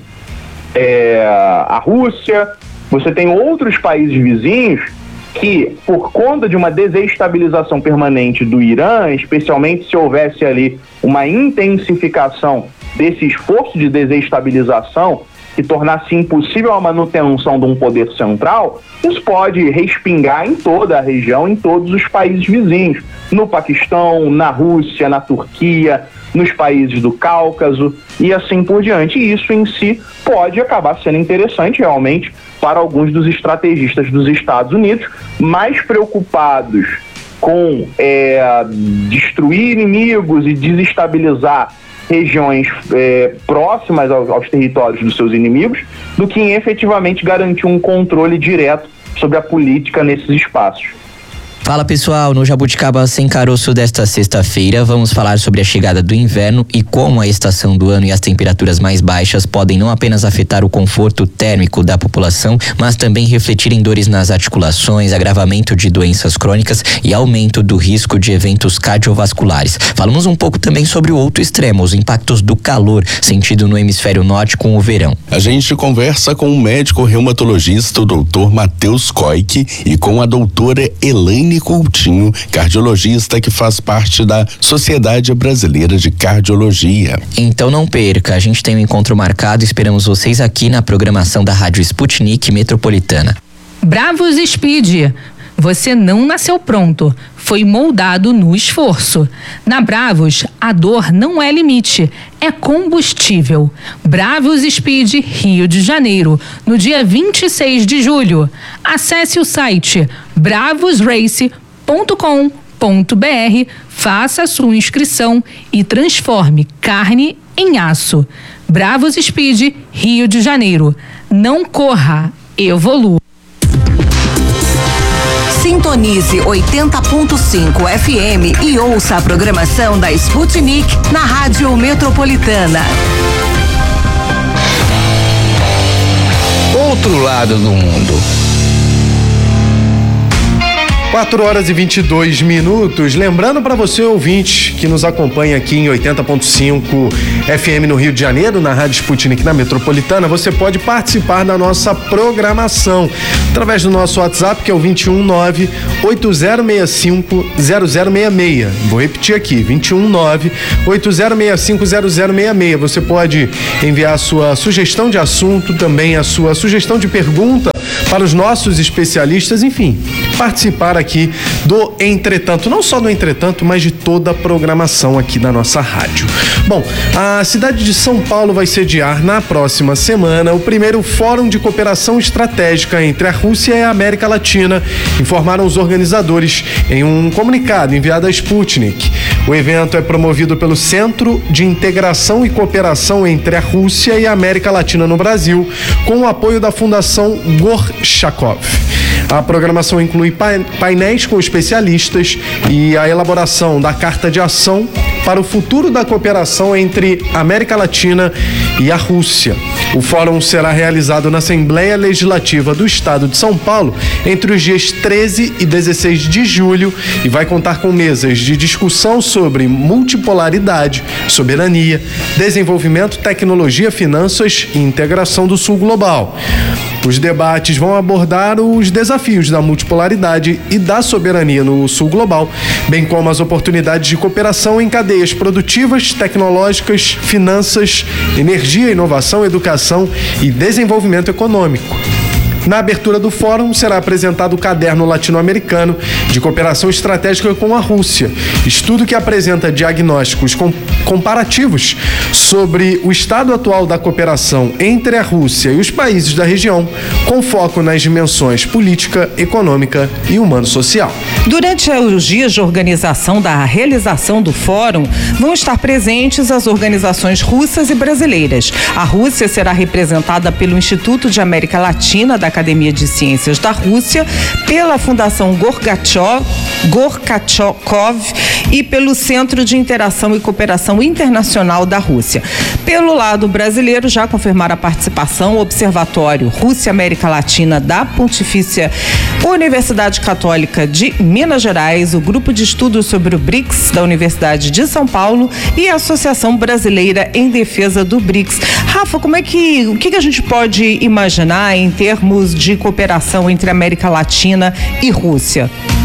é, a Rússia, você tem outros países vizinhos que, por conta de uma desestabilização permanente do Irã, especialmente se houvesse ali uma intensificação desse esforço de desestabilização que tornasse impossível a manutenção de um poder central, isso pode respingar em toda a região, em todos os países vizinhos, no Paquistão, na Rússia, na Turquia, nos países do Cáucaso e assim por diante. E isso em si pode acabar sendo interessante realmente para alguns dos estrategistas dos Estados Unidos, mais preocupados com é, destruir inimigos e desestabilizar regiões é, próximas aos, aos territórios dos seus inimigos, do que em efetivamente garantir um controle direto sobre a política nesses espaços. Fala pessoal, no Jabuticaba Sem Caroço desta sexta-feira vamos falar sobre a chegada do inverno e como a estação do ano e as temperaturas mais baixas podem não apenas afetar o conforto térmico da população, mas também refletir em dores nas articulações, agravamento de doenças crônicas e aumento do risco de eventos cardiovasculares. Falamos um pouco também sobre o outro extremo, os impactos do calor sentido no hemisfério norte com o verão. A gente conversa com o médico reumatologista, o doutor Matheus Koik, e com a doutora Elaine Coutinho, cardiologista que faz parte da Sociedade Brasileira de Cardiologia. Então não perca, a gente tem um encontro marcado, esperamos vocês aqui na programação da Rádio Sputnik Metropolitana. Bravos Speed, você não nasceu pronto, foi moldado no esforço. Na Bravos, a dor não é limite, é combustível. Bravos Speed Rio de Janeiro, no dia vinte e seis de julho. Acesse o site bravos race ponto com ponto b r, faça a sua inscrição e transforme carne em aço. Bravos Speed Rio de Janeiro. Não corra, evolua. Sintonize oitenta ponto cinco F M e ouça a programação da Sputnik na Rádio Metropolitana. outro lado do mundo. quatro horas e vinte e dois minutos. Lembrando para você, ouvinte, que nos acompanha aqui em oitenta ponto cinco F M no Rio de Janeiro, na Rádio Sputnik na Metropolitana, você pode participar da nossa programação através do nosso WhatsApp, que é o vinte e um nove oito zero seis cinco zero zero seis seis. Vou repetir aqui, vinte e um nove oito zero seis cinco zero zero seis seis. Você pode enviar a sua sugestão de assunto, também a sua sugestão de pergunta para os nossos especialistas, enfim, participar aqui do Entretanto, não só do Entretanto, mas de toda a programação aqui da nossa rádio. Bom, a cidade de São Paulo vai sediar na próxima semana o primeiro Fórum de Cooperação Estratégica entre a Rússia e a América Latina, informaram os organizadores em um comunicado enviado à Sputnik. O evento é promovido pelo Centro de Integração e Cooperação entre a Rússia e a América Latina no Brasil, com o apoio da Fundação Gorchakov. A programação inclui painéis com especialistas e a elaboração da Carta de Ação para o futuro da cooperação entre a América Latina e a Rússia. O fórum será realizado na Assembleia Legislativa do Estado de São Paulo entre os dias treze e dezesseis de julho e vai contar com mesas de discussão sobre multipolaridade, soberania, desenvolvimento, tecnologia, finanças e integração do Sul Global. Os debates vão abordar os desafios da multipolaridade e da soberania no Sul Global, bem como as oportunidades de cooperação em cadeias produtivas, tecnológicas, finanças, energia, inovação, educação e desenvolvimento econômico. Na abertura do fórum será apresentado o Caderno Latino-Americano de Cooperação Estratégica com a Rússia, estudo que apresenta diagnósticos com, comparativos sobre o estado atual da cooperação entre a Rússia e os países da região, com foco nas dimensões política, econômica e humano-social. Durante os dias de organização da realização do fórum, vão estar presentes as organizações russas e brasileiras. A Rússia será representada pelo Instituto de América Latina da Academia de Ciências da Rússia, pela Fundação Gorchakov, Gorchakov e pelo Centro de Interação e Cooperação Internacional da Rússia. Pelo lado brasileiro, já confirmaram a participação o Observatório Rússia-América Latina da Pontifícia Universidade Católica de Minas Gerais, o Grupo de Estudos sobre o BRICS da Universidade de São Paulo e a Associação Brasileira em Defesa do BRICS. Rafa, como é que, o que a gente pode imaginar em termos de cooperação entre América Latina e Rússia?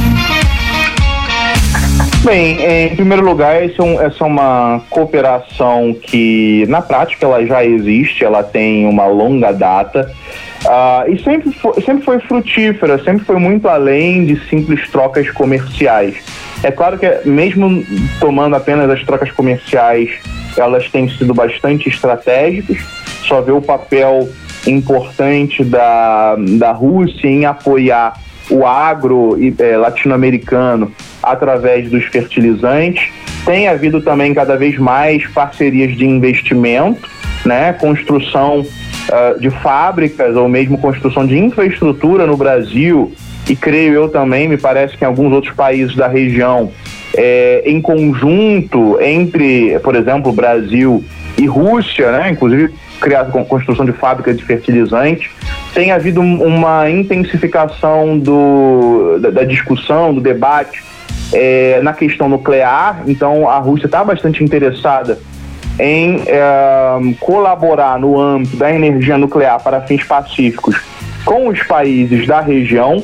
Bem, em primeiro lugar, essa é uma cooperação que, na prática, ela já existe, ela tem uma longa data uh, e sempre foi, sempre foi frutífera, sempre foi muito além de simples trocas comerciais. É claro que, mesmo tomando apenas as trocas comerciais, elas têm sido bastante estratégicas, só vê o papel importante da, da Rússia em apoiar o agro eh, latino-americano através dos fertilizantes. Tem havido também cada vez mais parcerias de investimento, né? Construção uh, de fábricas ou mesmo construção de infraestrutura no Brasil e creio eu também, me parece que em alguns outros países da região, eh, em conjunto entre, por exemplo, Brasil e Rússia, né? Inclusive criado com construção de fábricas de fertilizantes. Tem havido uma intensificação do, da, da discussão, do debate é, na questão nuclear. Então a Rússia está bastante interessada em é, colaborar no âmbito da energia nuclear para fins pacíficos com os países da região.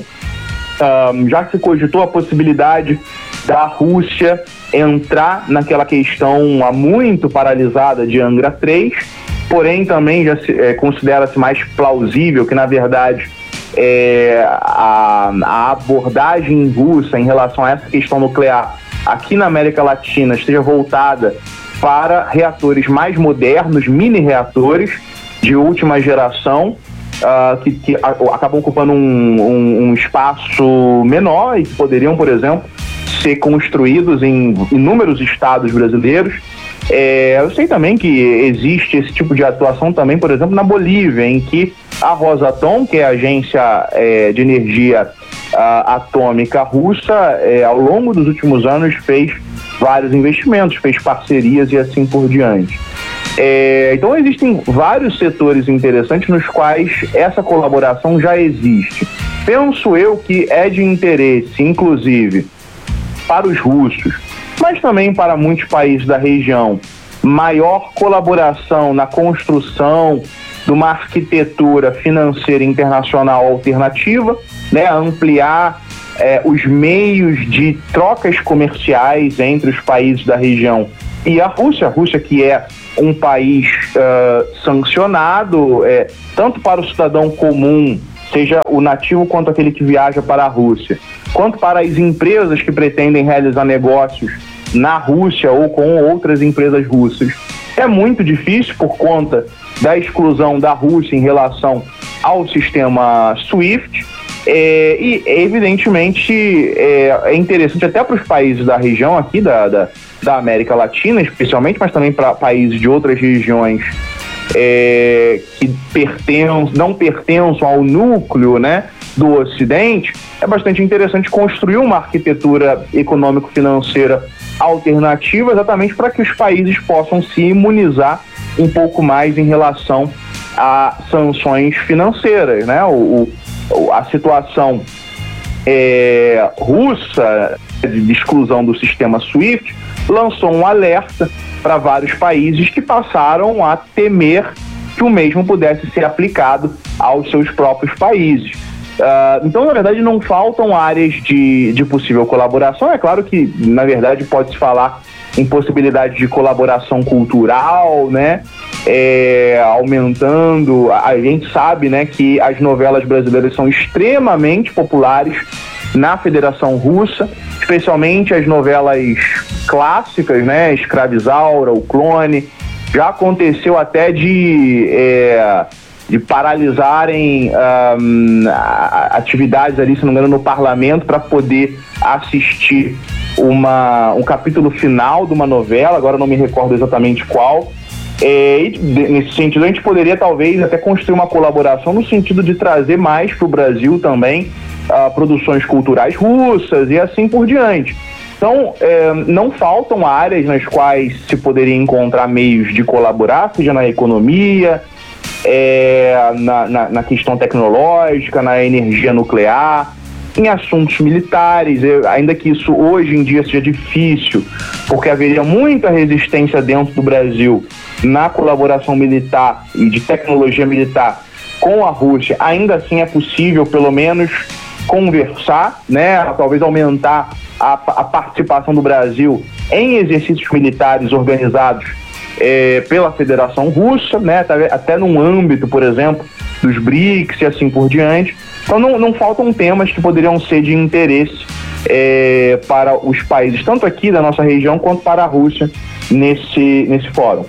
Um, já se cogitou a possibilidade da Rússia entrar naquela questão há muito paralisada de Angra três, porém também já se, é, considera-se mais plausível que, na verdade, é, a, a abordagem russa em relação a essa questão nuclear aqui na América Latina esteja voltada para reatores mais modernos, mini-reatores de última geração, uh, que, que a, acabam ocupando um, um, um espaço menor e que poderiam, por exemplo, ser construídos em inúmeros estados brasileiros. É, eu sei também que existe esse tipo de atuação também, por exemplo, na Bolívia, em que a Rosatom, que é a agência é, de energia a, atômica russa, é, ao longo dos últimos anos fez vários investimentos, fez parcerias e assim por diante. É, então existem vários setores interessantes nos quais essa colaboração já existe. Penso eu que é de interesse, inclusive, para os russos, mas também para muitos países da região, maior colaboração na construção de uma arquitetura financeira internacional alternativa, né, ampliar é, os meios de trocas comerciais entre os países da região e a Rússia, a Rússia que é um país uh, sancionado, é, tanto para o cidadão comum, seja o nativo quanto aquele que viaja para a Rússia, quanto para as empresas que pretendem realizar negócios na Rússia ou com outras empresas russas. É muito difícil por conta da exclusão da Rússia em relação ao sistema SWIFT, é, e evidentemente é, é interessante até para os países da região aqui da, da, da América Latina especialmente, mas também para países de outras regiões é, que pertencem, não pertencem ao núcleo, né, do Ocidente. É bastante interessante construir uma arquitetura econômico-financeira alternativa, exatamente para que os países possam se imunizar um pouco mais em relação a sanções financeiras, né? O, o, a situação é, russa de exclusão do sistema SWIFT lançou um alerta para vários países que passaram a temer que o mesmo pudesse ser aplicado aos seus próprios países. Uh, então, na verdade, não faltam áreas de, de possível colaboração. É claro que, na verdade, pode-se falar em possibilidade de colaboração cultural, né? É, aumentando. A gente sabe, né, que as novelas brasileiras são extremamente populares na Federação Russa, especialmente as novelas clássicas, né? Escravizaura, O Clone. Já aconteceu até de... É, de paralisarem um, atividades ali, se não me engano, no parlamento para poder assistir uma, um capítulo final de uma novela, agora não me recordo exatamente qual. É, e nesse sentido a gente poderia talvez até construir uma colaboração no sentido de trazer mais para o Brasil também uh, produções culturais russas e assim por diante. Então, é, não faltam áreas nas quais se poderia encontrar meios de colaborar, seja na economia, É, na, na, na questão tecnológica, na energia nuclear, em assuntos militares, eu, ainda que isso hoje em dia seja difícil, porque haveria muita resistência dentro do Brasil na colaboração militar e de tecnologia militar com a Rússia, ainda assim é possível pelo menos conversar, né, talvez aumentar a, a participação do Brasil em exercícios militares organizados É, pela Federação Russa, né, até, até num âmbito, por exemplo, dos BRICS e assim por diante. Então não, não faltam temas que poderiam ser de interesse é, para os países, tanto aqui da nossa região quanto para a Rússia nesse, nesse fórum.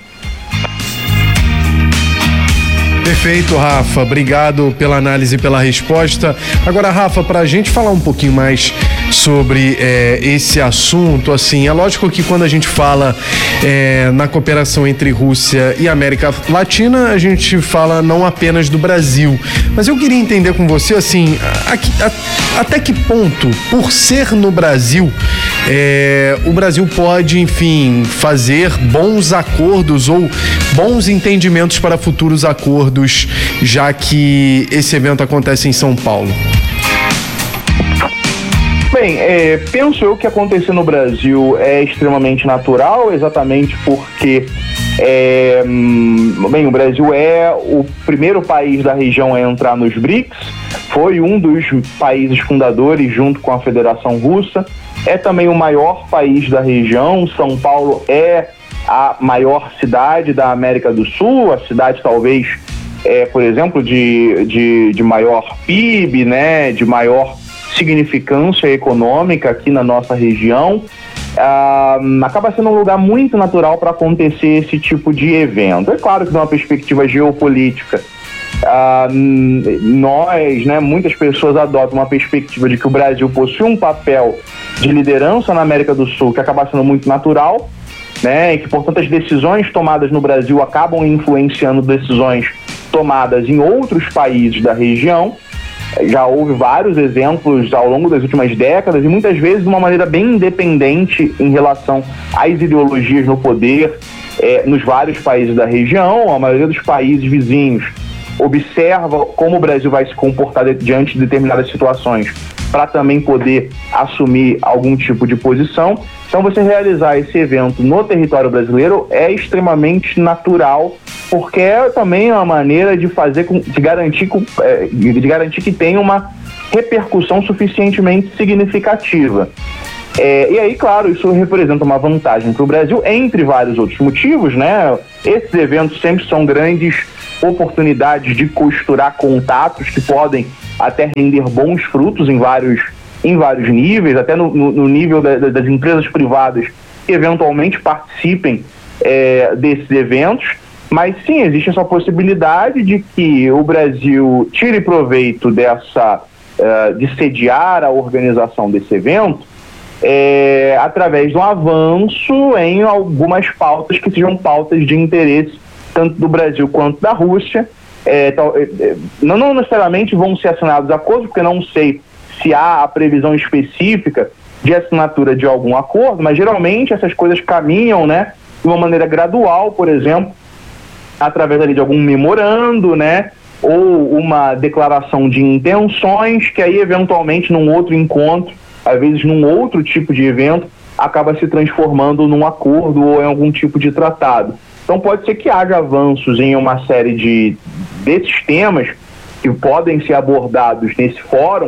Perfeito, Rafa. Obrigado pela análise e pela resposta. Agora, Rafa, para a gente falar um pouquinho mais sobre é, esse assunto, assim, é lógico que quando a gente fala é, na cooperação entre Rússia e América Latina, a gente fala não apenas do Brasil. Mas eu queria entender com você, assim, a, a, até que ponto, por ser no Brasil, é, o Brasil pode, enfim, fazer bons acordos ou bons entendimentos para futuros acordos, já que esse evento acontece em São Paulo? Bem, é, penso eu que acontecer no Brasil é extremamente natural, exatamente porque é, bem, o Brasil é o primeiro país da região a entrar nos BRICS, foi um dos países fundadores junto com a Federação Russa, é também o maior país da região. São Paulo é a maior cidade da América do Sul, a cidade talvez, é, por exemplo, de, de, de maior P I B, né, de maior significância econômica aqui na nossa região. Ah, acaba sendo um lugar muito natural para acontecer esse tipo de evento. É claro que de uma perspectiva geopolítica, ah, nós, né, muitas pessoas adotam uma perspectiva de que o Brasil possui um papel de liderança na América do Sul que acaba sendo muito natural, né, e que, portanto, as decisões tomadas no Brasil acabam influenciando decisões tomadas em outros países da região. Já houve vários exemplos ao longo das últimas décadas e muitas vezes de uma maneira bem independente em relação às ideologias no poder é, nos vários países da região. A maioria dos países vizinhos observa como o Brasil vai se comportar de, diante de determinadas situações para também poder assumir algum tipo de posição. Então, você realizar esse evento no território brasileiro é extremamente natural, porque é também uma maneira de fazer, de garantir, de garantir que tenha uma repercussão suficientemente significativa. É, e aí, claro, isso representa uma vantagem para o Brasil, entre vários outros motivos, né? Esses eventos sempre são grandes oportunidades de costurar contatos que podem até render bons frutos em vários, em vários níveis, até no, no, no nível da, das empresas privadas que eventualmente participem é, desses eventos. Mas sim, existe essa possibilidade de que o Brasil tire proveito dessa, uh, de sediar a organização desse evento é, através do avanço em algumas pautas que sejam pautas de interesse tanto do Brasil quanto da Rússia. É, tal, é, não, não necessariamente vão ser assinados acordos, porque não sei se há a previsão específica de assinatura de algum acordo, mas geralmente essas coisas caminham, né, de uma maneira gradual, por exemplo, através ali de algum memorando, né, ou uma declaração de intenções, que aí eventualmente num outro encontro, às vezes num outro tipo de evento, acaba se transformando num acordo ou em algum tipo de tratado. Então pode ser que haja avanços em uma série de desses temas que podem ser abordados nesse fórum,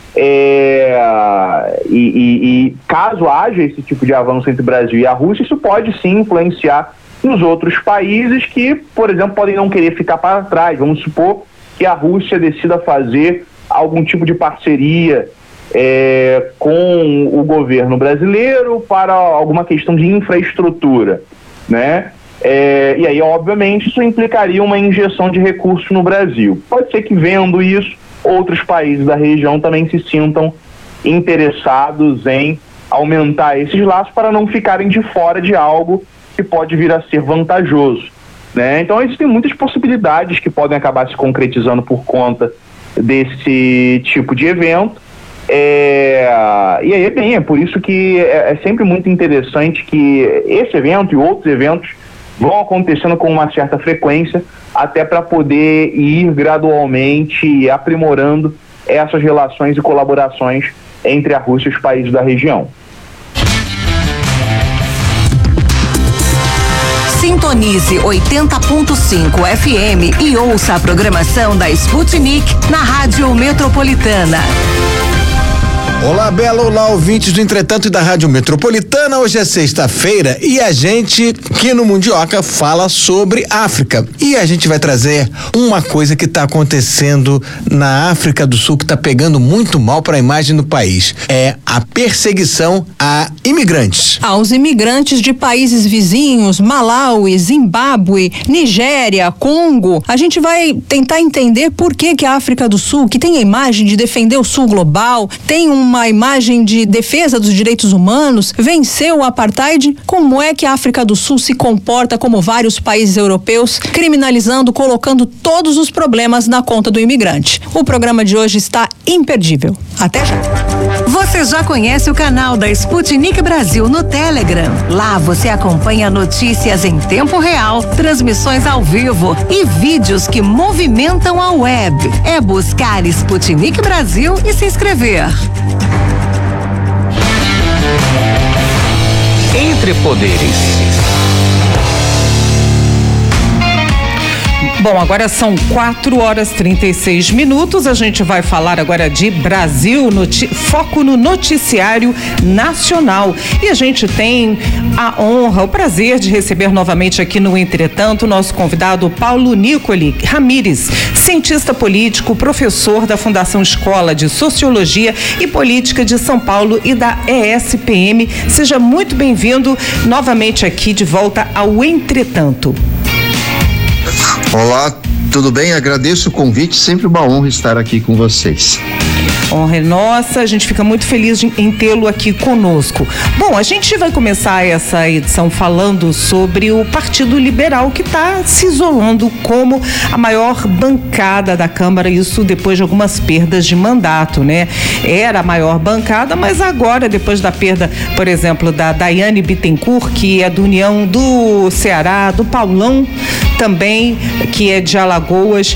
é, e, e, e caso haja esse tipo de avanço entre o Brasil e a Rússia, isso pode sim influenciar nos outros países que, por exemplo, podem não querer ficar para trás. Vamos supor que a Rússia decida fazer algum tipo de parceria é, com o governo brasileiro para alguma questão de infraestrutura, né? É, e aí, obviamente, isso implicaria uma injeção de recursos no Brasil. Pode ser que, vendo isso, outros países da região também se sintam interessados em aumentar esses laços para não ficarem de fora de algo que pode vir a ser vantajoso, né? Então, existem muitas possibilidades que podem acabar se concretizando por conta desse tipo de evento. É, e aí, bem, é por isso que é, é sempre muito interessante que esse evento e outros eventos vão acontecendo com uma certa frequência, até para poder ir gradualmente aprimorando essas relações e colaborações entre a Rússia e os países da região. Sintonize oitenta ponto cinco F M e ouça a programação da Sputnik na Rádio Metropolitana. Olá, Bela, olá, ouvintes do Entretanto e da Rádio Metropolitana. Hoje é sexta-feira e a gente, aqui no Mundioca, fala sobre África. E a gente vai trazer uma coisa que está acontecendo na África do Sul, que está pegando muito mal para a imagem do país. É a perseguição a imigrantes. Aos imigrantes de países vizinhos, Malawi, Zimbábue, Nigéria, Congo. A gente vai tentar entender por que que a África do Sul, que tem a imagem de defender o Sul global, tem um uma imagem de defesa dos direitos humanos, venceu o apartheid, como é que a África do Sul se comporta como vários países europeus, criminalizando, colocando todos os problemas na conta do imigrante. O programa de hoje está imperdível. Até já. Você já conhece o canal da Sputnik Brasil no Telegram? Lá você acompanha notícias em tempo real, transmissões ao vivo e vídeos que movimentam a web. É buscar Sputnik Brasil e se inscrever. Entre Poderes. Bom, agora são quatro horas e trinta e seis minutos. A gente vai falar agora de Brasil, noti- foco no noticiário nacional. E a gente tem a honra, o prazer de receber novamente aqui no Entretanto o nosso convidado Paulo Nicoli Ramires, cientista político, professor da Fundação Escola de Sociologia e Política de São Paulo e da E S P M. Seja muito bem-vindo novamente aqui de volta ao Entretanto. Olá, tudo bem? Agradeço o convite, sempre uma honra estar aqui com vocês. Honra é nossa, a gente fica muito feliz de, em tê-lo aqui conosco. Bom, a gente vai começar essa edição falando sobre o Partido Liberal, que está se isolando como a maior bancada da Câmara, isso depois de algumas perdas de mandato, né? Era a maior bancada, mas agora, depois da perda, por exemplo, da Daiane Bittencourt, que é do União do Ceará, do Paulão também, que é de Alagoas,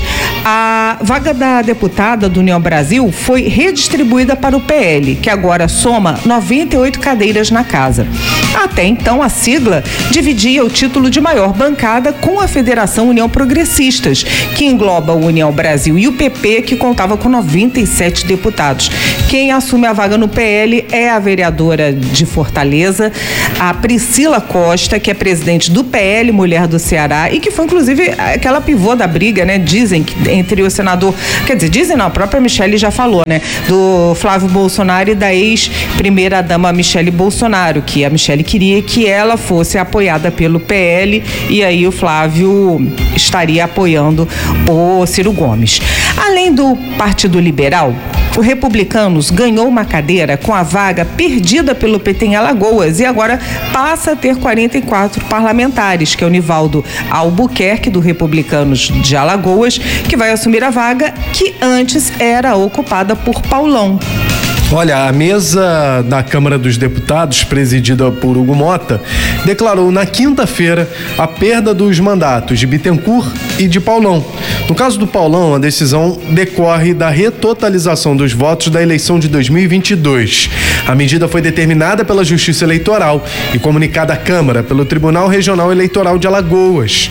a vaga da deputada do União Brasil foi redistribuída para o P L, que agora soma noventa e oito cadeiras na casa. Até então, a sigla dividia o título de maior bancada com a Federação União Progressistas, que engloba o União Brasil e o P P, que contava com noventa e sete deputados. Quem assume a vaga no P L é a vereadora de Fortaleza, a Priscila Costa, que é presidente do P L, mulher do Ceará, e que foi, inclusive, aquela pivô da briga, né? Dizem que entre o senador, quer dizer, dizem não, a própria Michele já falou, né? Do Flávio Bolsonaro e da ex-primeira-dama Michele Bolsonaro, que a Michele queria que ela fosse apoiada pelo P L e aí o Flávio estaria apoiando o Ciro Gomes. Além do Partido Liberal, o Republicanos ganhou uma cadeira com a vaga perdida pelo P T em Alagoas e agora passa a ter quarenta e quatro parlamentares, que é o Nivaldo Albuquerque, do Republicanos de Alagoas, que vai assumir a vaga que antes era ocupada por Paulão. Olha, a mesa da Câmara dos Deputados, presidida por Hugo Mota, declarou na quinta-feira a perda dos mandatos de Bittencourt e de Paulão. No caso do Paulão, a decisão decorre da retotalização dos votos da eleição de dois mil e vinte e dois. A medida foi determinada pela Justiça Eleitoral e comunicada à Câmara pelo Tribunal Regional Eleitoral de Alagoas.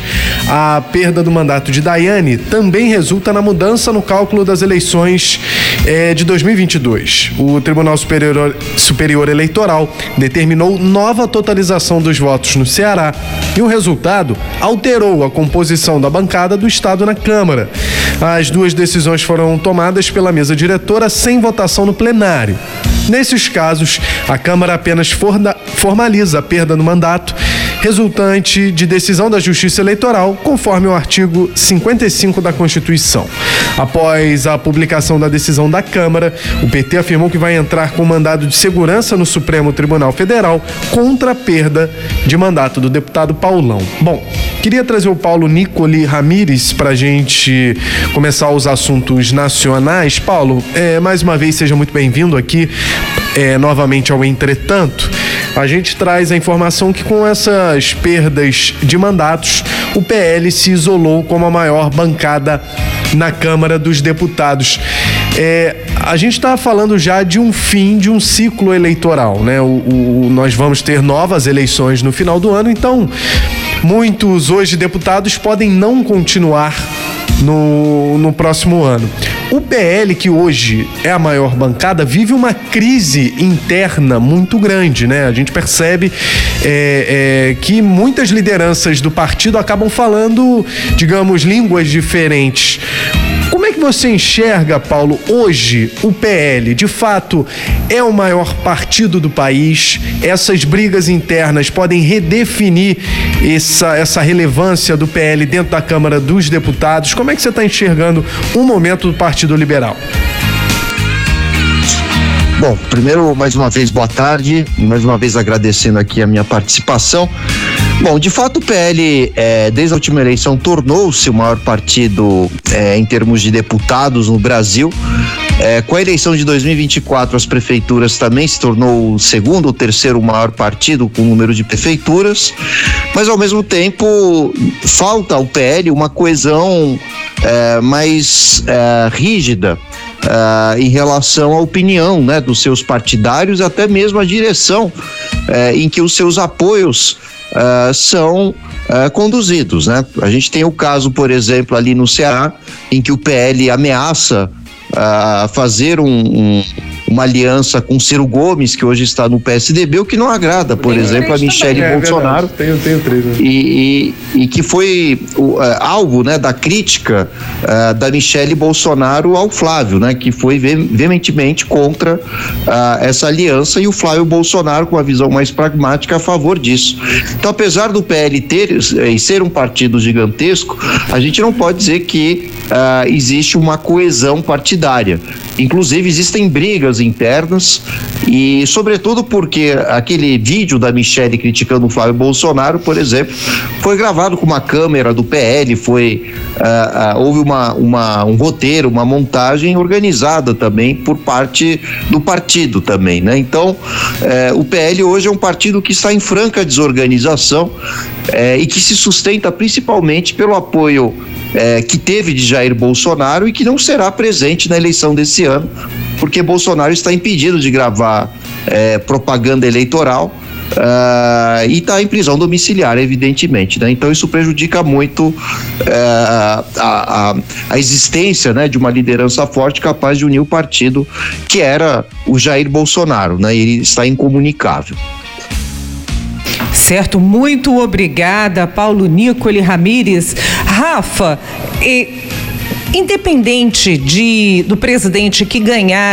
A perda do mandato de Daiane também resulta na mudança no cálculo das eleições eh, de dois mil e vinte e dois. O Tribunal Superior, Superior Eleitoral determinou nova totalização dos votos no Ceará e o resultado alterou a composição da bancada do Estado na Câmara. As duas decisões foram tomadas pela mesa diretora sem votação no plenário. Nesses casos, a Câmara apenas forna, formaliza a perda do mandato resultante de decisão da Justiça Eleitoral, conforme o artigo cinquenta e cinco da Constituição. Após a publicação da decisão da Câmara, o P T afirmou que vai entrar com mandado de segurança no Supremo Tribunal Federal contra a perda de mandato do deputado Paulão. Bom, queria trazer o Paulo Nicoli Ramires para a gente começar os assuntos nacionais. Paulo, é, mais uma vez, seja muito bem-vindo aqui é, novamente ao Entretanto. A gente traz a informação que com essas perdas de mandatos, o P L se isolou como a maior bancada na Câmara dos Deputados. É, a gente está falando já de um fim de um ciclo eleitoral, né? O, o, nós vamos ter novas eleições no final do ano, então muitos hoje deputados podem não continuar no, no próximo ano. O P L, que hoje é a maior bancada, vive uma crise interna muito grande, né? A gente percebe é, é, que muitas lideranças do partido acabam falando, digamos, línguas diferentes. Como é que você enxerga, Paulo, hoje o P L? De fato, é o maior partido do país? Essas brigas internas podem redefinir essa, essa relevância do P L dentro da Câmara dos Deputados? Como é que você está enxergando o momento do Partido Liberal? Bom, primeiro, mais uma vez, boa tarde, mais uma vez agradecendo aqui a minha participação. Bom, de fato o P L, é, desde a última eleição, tornou-se o maior partido é, em termos de deputados no Brasil. É, com a eleição de dois mil e vinte e quatro, as prefeituras também se tornou o segundo ou terceiro maior partido com o número de prefeituras, mas ao mesmo tempo falta ao P L uma coesão é, mais é, rígida Uh, em relação à opinião, né, dos seus partidários, até mesmo a direção uh, em que os seus apoios uh, são uh, conduzidos, né? A gente tem o caso, por exemplo, ali no Ceará, em que o P L ameaça uh, fazer um, um, uma aliança com Ciro Gomes, que hoje está no P S D B, o que não agrada, por Tem exemplo, a Michele também. Bolsonaro. É tenho, tenho três, né? E, e, e que foi o, uh, alvo, né, da crítica uh, da Michele Bolsonaro ao Flávio, né, que foi veementemente contra uh, essa aliança, e o Flávio Bolsonaro com a visão mais pragmática a favor disso. Então, apesar do P L ter e ser um partido gigantesco, a gente não pode dizer que uh, existe uma coesão partidária. Inclusive existem brigas internas e, sobretudo, porque aquele vídeo da Michele criticando o Flávio Bolsonaro, por exemplo, foi gravado com uma câmera do P L, foi uh, uh, houve uma, uma, um roteiro, uma montagem organizada também por parte do partido também, né? Então, uh, o P L hoje é um partido que está em franca desorganização uh, e que se sustenta principalmente pelo apoio É, que teve de Jair Bolsonaro e que não será presente na eleição desse ano, porque Bolsonaro está impedido de gravar é, propaganda eleitoral uh, e está em prisão domiciliar, evidentemente, né? Então isso prejudica muito uh, a, a, a existência, né, de uma liderança forte capaz de unir o partido, que era o Jair Bolsonaro, né? Ele está incomunicável. Certo, muito obrigada, Paulo Nicoli Ramírez. Rafa, e, independente de, do presidente que ganhar